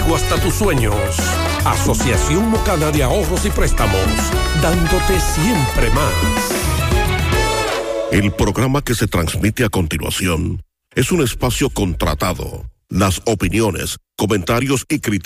contigo hasta tus sueños. Asociación Mocana de Ahorros y Préstamos, dándote siempre más. El programa que se transmite a continuación es un espacio contratado. Las opiniones, comentarios y criterios